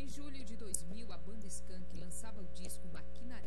julho de 2000, a banda Skank lançava o disco Maquinaria